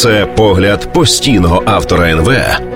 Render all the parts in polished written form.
Це погляд постійного автора НВ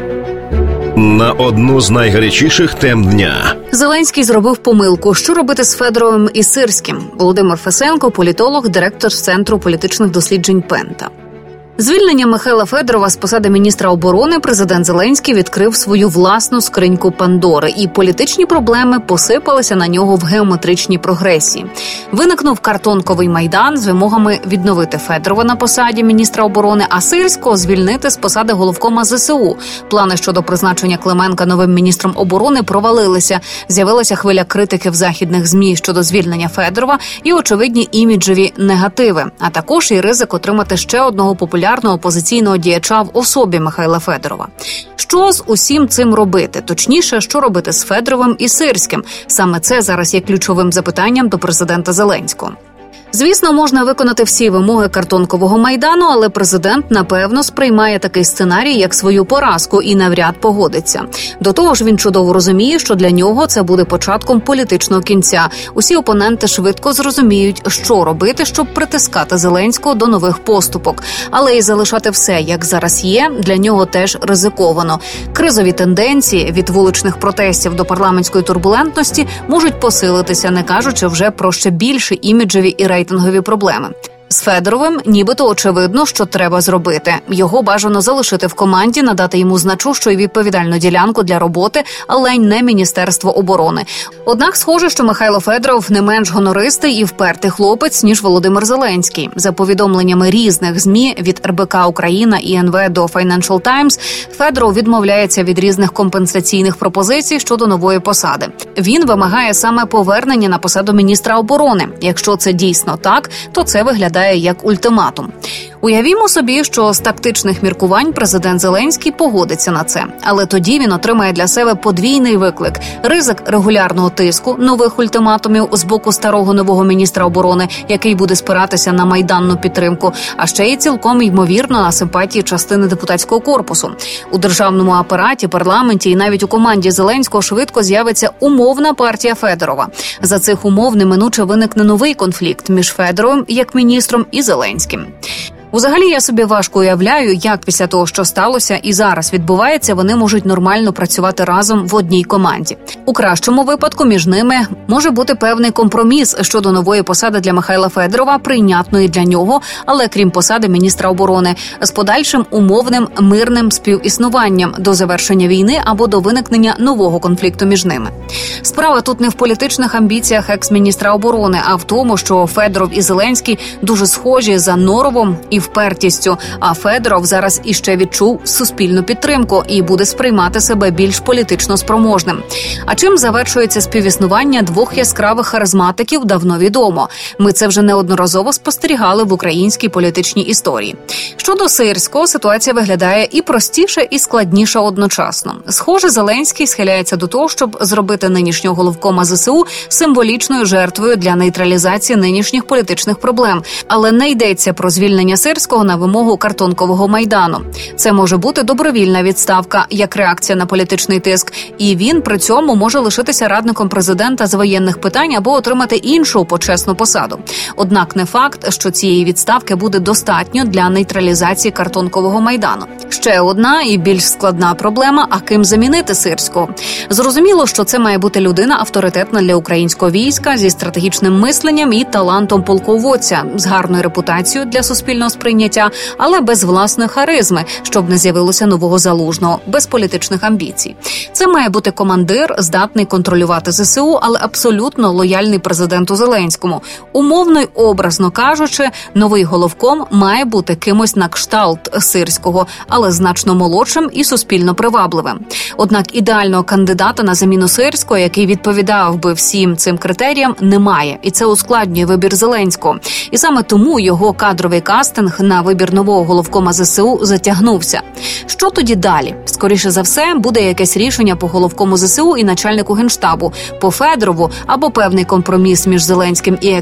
на одну з найгарячіших тем дня. Зеленський зробив помилку. Що робити з Федоровим і Сирським? Володимир Фесенко, політолог, директор Центру політичних досліджень Пента. Звільнення Михайла Федорова з посади міністра оборони президент Зеленський відкрив свою власну скриньку Пандори, і політичні проблеми посипалися на нього в геометричній прогресії. Виникнув картонковий майдан з вимогами відновити Федорова на посаді міністра оборони, а Сирського звільнити з посади головкома ЗСУ. Плани щодо призначення Клименка новим міністром оборони провалилися. З'явилася хвиля критики в західних ЗМІ щодо звільнення Федорова і очевидні іміджеві негативи, а також і ризик отримати ще одного популярного опозиційного діяча в особі Михайла Федорова. Що з усім цим робити? Точніше, що робити з Федоровим і Сирським? Саме це зараз є ключовим запитанням до президента Зеленського. Звісно, можна виконати всі вимоги картонкового майдану, але президент, напевно, сприймає такий сценарій як свою поразку і навряд погодиться. До того ж, він чудово розуміє, що для нього це буде початком політичного кінця. Усі опоненти швидко зрозуміють, що робити, щоб притискати Зеленського до нових поступок. Але і залишати все, як зараз є, для нього теж ризиковано. Кризові тенденції від вуличних протестів до парламентської турбулентності можуть посилитися, не кажучи вже про ще більше іміджеві і рейтингові проблеми. З Федоровим нібито очевидно, що треба зробити. Його бажано залишити в команді, надати йому значущу і відповідальну ділянку для роботи, але й не Міністерство оборони. Однак схоже, що Михайло Федоров не менш гонористий і впертий хлопець, ніж Володимир Зеленський. За повідомленнями різних ЗМІ від РБК Україна і НВ до Financial Times, Федоров відмовляється від різних компенсаційних пропозицій щодо нової посади. Він вимагає саме повернення на посаду міністра оборони. Якщо це дійсно так, то це виглядає як ультиматум. Уявімо собі, що з тактичних міркувань президент Зеленський погодиться на це. Але тоді він отримає для себе подвійний виклик – ризик регулярного тиску, нових ультиматумів з боку старого нового міністра оборони, який буде спиратися на майданну підтримку, а ще й цілком ймовірно на симпатії частини депутатського корпусу. У державному апараті, парламенті і навіть у команді Зеленського швидко з'явиться умовна партія Федорова. За цих умов неминуче виникне новий конфлікт між Федоровим як міністром і Зеленським. Взагалі, я собі важко уявляю, як після того, що сталося і зараз відбувається, вони можуть нормально працювати разом в одній команді. У кращому випадку між ними може бути певний компроміс щодо нової посади для Михайла Федорова, прийнятної для нього, але крім посади міністра оборони, з подальшим умовним мирним співіснуванням до завершення війни або до виникнення нового конфлікту між ними. Справа тут не в політичних амбіціях екс-міністра оборони, а в тому, що Федоров і Зеленський дуже схожі за норовом і впертістю, а Федоров зараз іще відчув суспільну підтримку і буде сприймати себе більш політично спроможним. А чим завершується співіснування двох яскравих харизматиків, давно відомо. Ми це вже неодноразово спостерігали в українській політичній історії. Щодо Сирського, ситуація виглядає і простіше, і складніше одночасно. Схоже, Зеленський схиляється до того, щоб зробити нинішнього головкома ЗСУ символічною жертвою для нейтралізації нинішніх політичних проблем. Але не йдеться про звільнення Сирського на вимогу картонкового майдану. Це може бути добровільна відставка, як реакція на політичний тиск, і він при цьому може лишитися радником президента з воєнних питань або отримати іншу почесну посаду. Однак не факт, що цієї відставки буде достатньо для нейтралізації картонкового майдану. Ще одна і більш складна проблема – а ким замінити Сирського? Зрозуміло, що це має бути людина авторитетна для українського війська, зі стратегічним мисленням і талантом полководця, з гарною репутацією для суспільного сприйняття, але без власної харизми, щоб не з'явилося нового Залужного, без політичних амбіцій. Це має бути командир, здатний контролювати ЗСУ, але абсолютно лояльний президенту Зеленському. Умовно й образно кажучи, новий головком має бути кимось на кшталт Сирського, але значно молодшим і суспільно привабливим. Однак ідеального кандидата на заміну Сирського, який відповідав би всім цим критеріям, немає. І це ускладнює вибір Зеленського. І саме тому його кадровий кастинг на вибір нового головкома ЗСУ затягнувся. Що тоді далі? Скоріше за все, буде якесь рішення по головкому ЗСУ і начальнику Генштабу, по Федорову або певний компроміс між Зеленським і